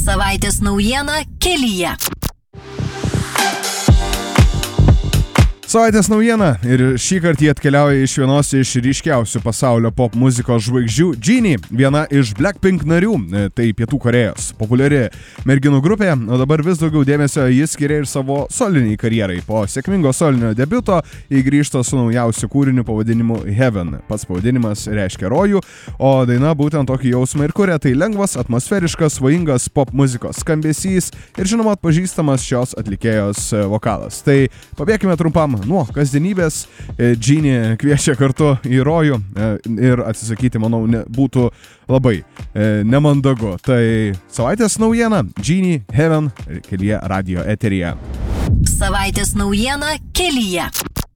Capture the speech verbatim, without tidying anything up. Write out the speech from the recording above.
Savaitės naujiena kelyje. Savaitės naujiena ir šį kartą jie atkeliauja iš vienos iš ryškiausių pasaulio pop muzikos žvaigždžių Genie, viena iš Blackpink narių, tai Pietų Korėjos populiari merginų grupė, o dabar vis daugiau dėmesio jis skiria ir savo soliniai karjerai. Po sėkmingo solinio debiuto jį grįžta su naujausiu kūriniu pavadinimu Heaven. Pats pavadinimas reiškia rojų, o daina būtent tokį jausmą ir kuria. Tai lengvas, atmosferiškas, svajingas pop muzikos skambesys ir žinoma atpažįstamas šios atlikėjos vokalas. Tai pabėkime trumpam nuo kasdienybės. Genie kviečia kartu į rojų ir atsisakyti, manau, ne, būtų labai e, nemandagu. Tai savaitės naujiena Genie Heaven kelyje radio eteryje. Savaitės naujiena kelyje.